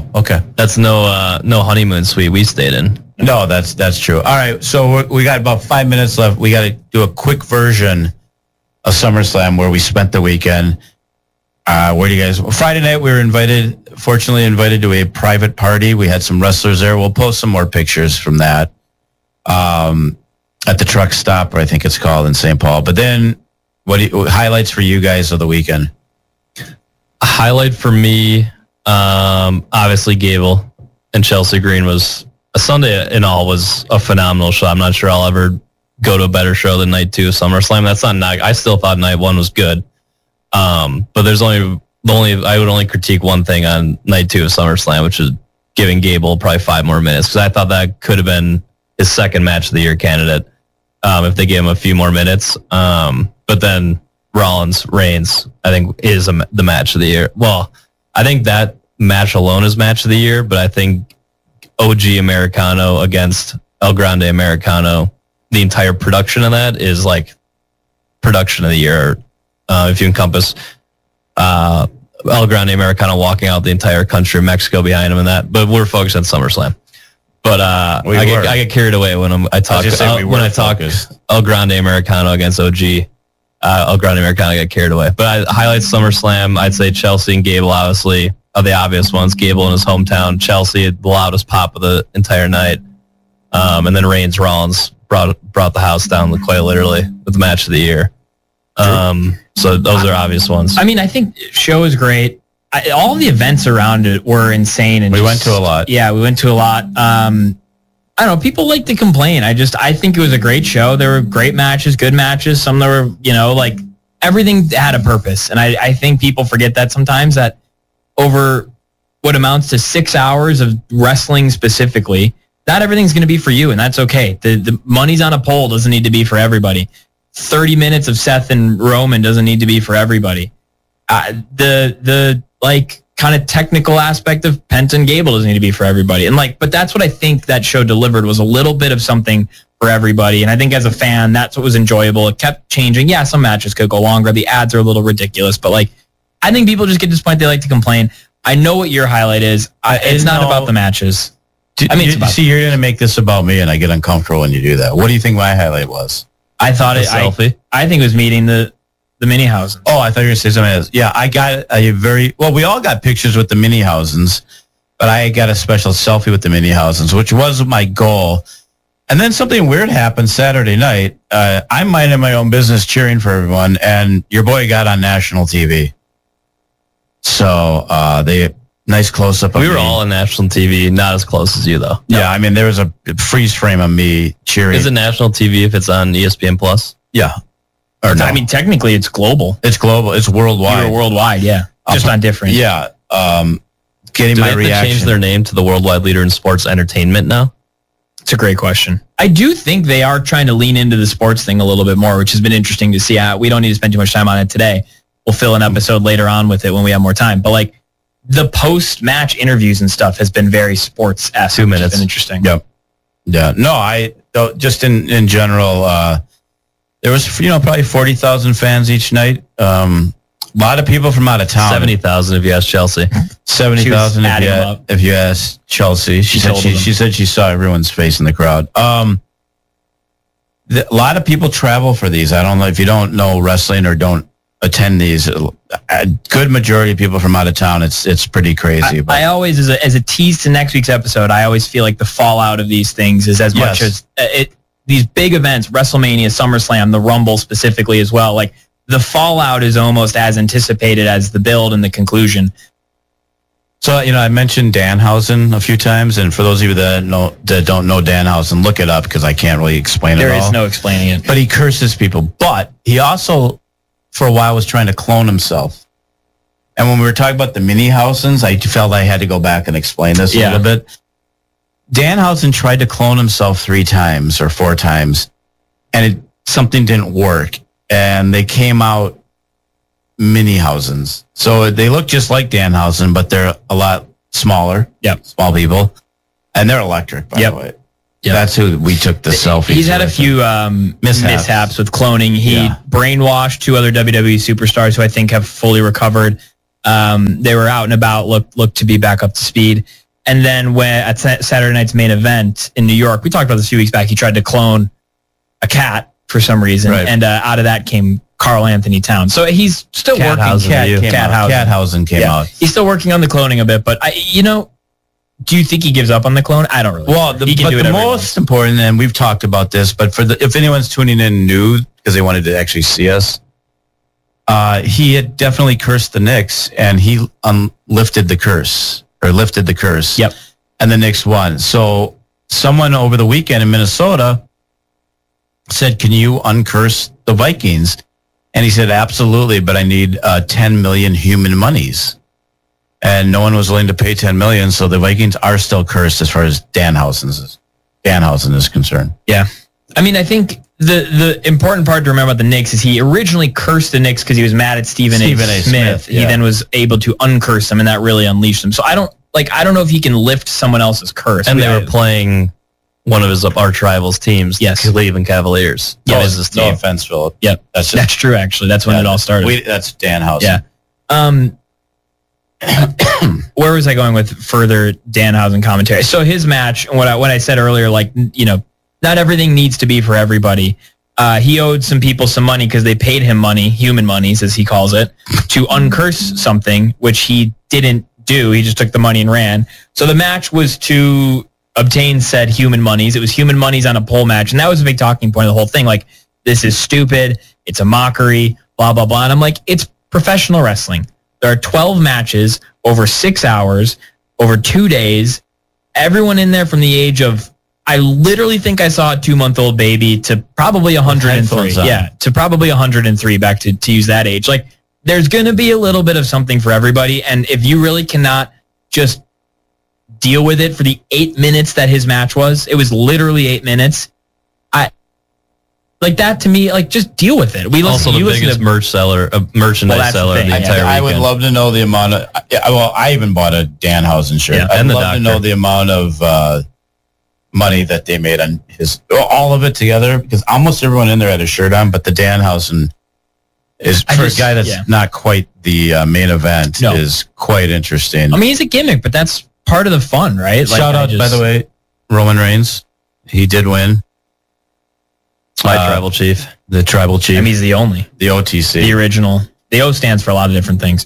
okay. That's no honeymoon suite we stayed in. No, that's true. All right, so we got about 5 minutes left. We got to do a quick version of SummerSlam where we spent the weekend. Where do you guys? Friday night we were fortunately invited to a private party. We had some wrestlers there. We'll post some more pictures from that at the truck stop, I think it's called, in St. Paul. But then, highlights for you guys of the weekend? A highlight for me, obviously Gable and Chelsea Green was a Sunday in all was a phenomenal show. I'm not sure I'll ever go to a better show than night 2 of SummerSlam. That's not. I still thought night 1 was good. But there's I would only critique one thing on night 2 of SummerSlam, which is giving Gable probably 5 more minutes, because I thought that could have been his second match of the year candidate if they gave him a few more minutes. But then Rollins Reigns, I think, is the match of the year. Well, I think that match alone is match of the year, but I think OG Americano against El Grande Americano, the entire production of that is like production of the year. If you encompass El Grande Americano walking out the entire country of Mexico behind him and that, but we're focused on SummerSlam. But I get carried away when I talk El Grande Americano against OG. El Grande Americano get carried away. But I highlight SummerSlam. I'd say Chelsea and Gable, obviously, are the obvious ones. Gable in his hometown. Chelsea, the loudest pop of the entire night. And then Reigns Rollins brought the house down quite literally with the match of the year. So those are obvious ones. I mean, I think the show is great. All the events around it were insane. And we went to a lot. Yeah, we went to a lot. I don't know. People like to complain. I think it was a great show. There were great matches, good matches. Some that were, like everything had a purpose. And I think people forget that sometimes, that over what amounts to 6 hours of wrestling specifically, not everything's going to be for you, and that's okay. The money's on a pole doesn't need to be for everybody. 30 minutes of Seth and Roman doesn't need to be for everybody. The kind of technical aspect of Penta and Gable doesn't need to be for everybody. And but that's what I think that show delivered, was a little bit of something for everybody. And I think as a fan, that's what was enjoyable. It kept changing. Yeah, some matches could go longer. The ads are a little ridiculous, but I think people just get to this point, they like to complain. I know what your highlight is. It's not about the matches. You're going to make this about me, and I get uncomfortable when you do that. What do you think my highlight was? I thought selfie. I think it was meeting the Mini-Housens. Oh, I thought you were going to say something else. Yeah, I got we all got pictures with the Mini-Housens, but I got a special selfie with the Mini-Housens, which was my goal. And then something weird happened Saturday night. I'm minding my own business, cheering for everyone, and your boy got on national TV. So nice close-up of me. We were all on national TV, not as close as you, though. No. Yeah, I mean, there was a freeze frame of me cheering. Is it national TV if it's on ESPN Plus? Yeah. Or no. I mean, technically, it's global. It's global. It's worldwide. You're worldwide, yeah. Just on different. Yeah. Getting Do my they have reaction. to change their name to the worldwide leader in sports entertainment now? It's a great question. I do think they are trying to lean into the sports thing a little bit more, which has been interesting to see. We don't need to spend too much time on it today. We'll fill an episode later on with it when we have more time. But the post-match interviews and stuff has been very sports-esque. 2 minutes. It's been interesting. Yep. Yeah. No, just in general, there was, probably 40,000 fans each night. A lot of people from out of town. 70,000 if you ask Chelsea. 70,000 if you ask Chelsea. She said she saw everyone's face in the crowd. A lot of people travel for these. I don't know if you don't know wrestling or don't attend these. A good majority of people from out of town. It's pretty crazy. I always, as a tease to next week's episode, I always feel like the fallout of these things is as much as these big events, WrestleMania, SummerSlam, the Rumble specifically as well. The fallout is almost as anticipated as the build and the conclusion. So, I mentioned Danhausen a few times, and for those of you that don't know Danhausen, look it up because I can't really explain it all. There is no explaining it. But he curses people. But he also, for a while, was trying to clone himself. And when we were talking about the Mini-Housens, I felt I had to go back and explain this a little bit. Danhausen tried to clone himself 3 times or 4 times, and something didn't work. And they came out Mini-Housens. So they look just like Danhausen, but they're a lot smaller. Yep. Small people. And they're electric, by the way. Yep. That's who we took the selfie. He's had a few mishaps with cloning. He brainwashed 2 other WWE superstars who I think have fully recovered. They were out and about, looked to be back up to speed. And then when at Saturday night's main event in New York, we talked about this a few weeks back, he tried to clone a cat for some reason. Right. And out of that came Carl Anthony Towns. So he's still working. Cathausen came out. He's still working on the cloning a bit, but do you think he gives up on the clone? I don't really. Well, the most important, and we've talked about this, but if anyone's tuning in new because they wanted to actually see us, he had definitely cursed the Knicks, and he lifted the curse. Yep. And the Knicks won. So someone over the weekend in Minnesota said, "Can you uncurse the Vikings?" And he said, "Absolutely, but I need 10 million human monies." And no one was willing to pay 10 million, so the Vikings are still cursed as far as Danhausen is concerned. Yeah. I mean, I think the important part to remember about the Knicks is he originally cursed the Knicks because he was mad at Stephen A. Smith. He then was able to uncurse them, and that really unleashed them. So I don't know if he can lift someone else's curse. And they were playing one of his arch rivals teams, the Cleveland Cavaliers. No offense, Philip. Yep. That's true, actually. That's when it all started. That's Danhausen. Yeah. Where was I going with further Danhausen commentary? So his match, what I said earlier, not everything needs to be for everybody. He owed some people some money because they paid him money, human monies as he calls it, to uncurse something, which he didn't do. He just took the money and ran. So the match was to obtain said human monies. It was human monies on a pole match, and that was a big talking point of the whole thing. Like, this is stupid. It's a mockery, blah, blah, blah. And I'm like, it's professional wrestling. There are 12 matches over 6 hours, over 2 days. Everyone in there from the age of, I literally think I saw a 2-month-old baby to probably 103. Yeah, to probably 103 back to use that age. Like, there's going to be a little bit of something for everybody. And if you really cannot just deal with it for the 8 minutes that his match was, it was literally 8 minutes. Like that to me, just deal with it. We also the biggest merchandise seller of the entire weekend. I would love to know the amount of. Well, I even bought a Danhausen shirt. I'd love to know the amount of money that they made on all of it together, because almost everyone in there had a shirt on, but the Danhausen is for a guy that's not quite the main event is quite interesting. I mean, he's a gimmick, but that's part of the fun, right? Shout out, by the way, Roman Reigns. He did win. My tribal chief. The tribal chief. I mean, he's the only. The OTC. The original. The O stands for a lot of different things.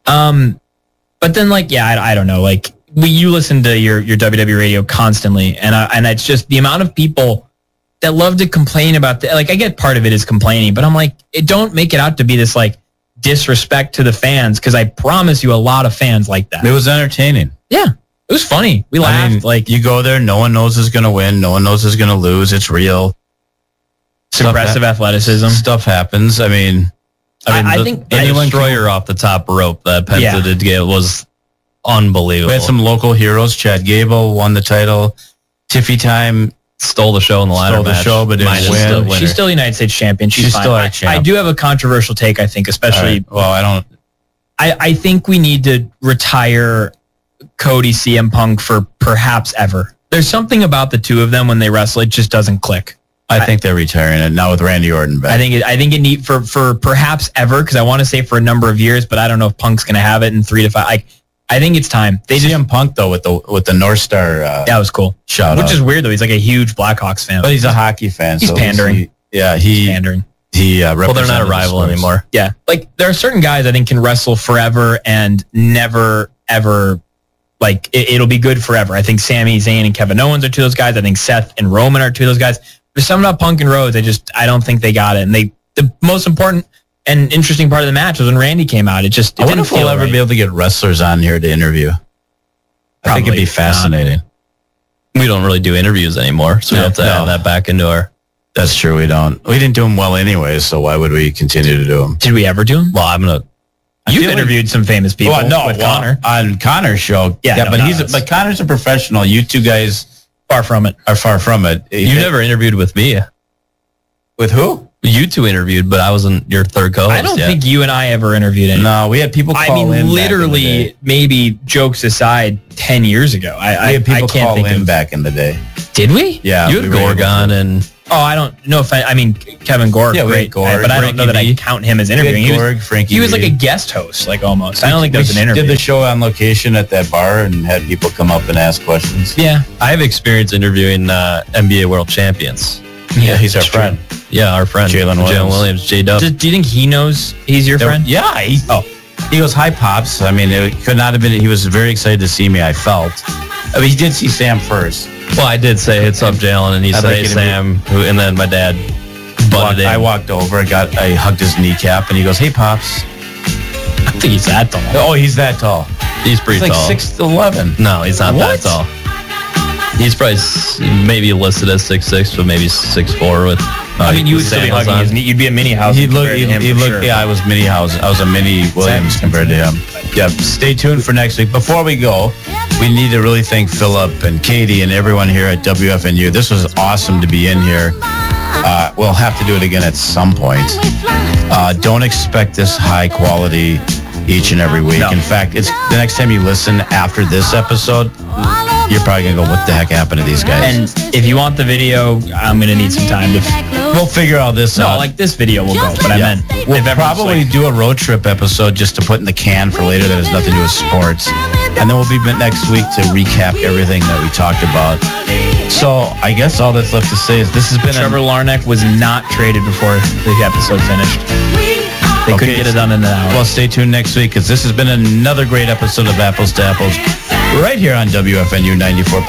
But then, I don't know. You listen to your WWE radio constantly, and it's just the amount of people that love to complain about I get part of it is complaining, but I'm like, don't make it out to be this, disrespect to the fans, because I promise you a lot of fans like that. It was entertaining. Yeah. It was funny. We laughed. You go there, no one knows who's going to win. No one knows who's going to lose. It's real. Aggressive athleticism. Stuff happens. I think the destroyer off the top rope that Penta did get was unbelievable. We had some local heroes. Chad Gable won the title. Tiffy Time stole the show in the ladder match. But didn't win. She's still United States champion. She's fine. Still our champ. I do have a controversial take, I think, especially. Right. Well, I don't. I think we need to retire Cody, CM Punk for perhaps ever. There's something about the two of them when they wrestle, it just doesn't click. I think they're retiring it now with Randy Orton back. I think it need for perhaps ever, because I want to say for a number of years, but I don't know if Punk's going to have it in 3 to 5. I think it's time. CM Punk though with the North Star. That was cool. Which is weird though. He's a huge Blackhawks fan, but he's a hockey fan. He's pandering. He's pandering. They're not a rival anymore. Yeah, there are certain guys I think can wrestle forever and never ever. It'll be good forever. I think Sami Zayn and Kevin Owens are two of those guys. I think Seth and Roman are two of those guys. There's something about Punk and Rhodes. I don't think they got it. And the most important and interesting part of the match was when Randy came out. It I wonder if we'll ever be able to get wrestlers on here to interview. I think it'd be fascinating. We don't really do interviews anymore, so we have to add that back into our. That's true. We don't. We didn't do them well anyway, so why would we continue to do them? Did we ever do them? Well, You've interviewed some famous people. Connor on Connor's show. But Connor's a professional. You two guys. Far from it. Are far from it. You never interviewed with me. With who? You two interviewed, but I wasn't your third co-host. I don't think you and I ever interviewed anyone. No, we had people call in. Literally, maybe jokes aside, 10 years ago. We had people call in back in the day. Did we? Yeah. You had we were able Gorgon to. and Oh, I don't know if I mean Kevin Gorg. Yeah, we had great, Gorg, but I don't know that I Frankie V. count him as We had interviewing. Gorg, Frankie He was like V. a guest host, like almost. I don't think that We was an interview. did the show on location at that bar and had people come up and ask questions. Yeah. I have experience interviewing NBA world champions. Yeah, he's our friend. Yeah, our friend Jalen Williams. J-Dub. Do you think he knows he's your friend? Yeah. He goes, hi, Pops. I mean, it could not have been. He was very excited to see me, I felt. I mean, he did see Sam first. Well, I did say, "It's up, Jalen," and he I'd said, like "Hey, you to Sam," and then my dad butted in. I walked over, I hugged his kneecap, and he goes, hey, Pops. I think he's that tall. Oh, he's that tall. He's pretty He's like tall. 6'11". No, he's not What? that tall. He's probably maybe listed as 6'6", but maybe 6'4" with. I mean, you would with still be sandals hugging on. his knee. You'd be a mini house. He looked, yeah, I was mini house. I was a mini Williams compared to him. Yeah, stay tuned for next week. Before we go, we need to really thank Philip and Katie and everyone here at WFNU. This was awesome to be in here. We'll have to do it again at some point. Don't expect this high quality each and every week. No. In fact, it's the next time you listen after this episode, you're probably gonna go, what the heck happened to these guys? And if you want the video, I'm gonna need some time to. We'll figure all this No, out. like this video will go. But I meant We'll if everyone's probably like- do a road trip episode just to put in the can for later that has nothing to do with sports. And then we'll be next week to recap everything that we talked about. So I guess all that's left to say is this has been Trevor Larnack was not traded before the episode finished. They couldn't get it done in an hour. Well, stay tuned next week because this has been another great episode of Apples to Apples right here on WFNU 94.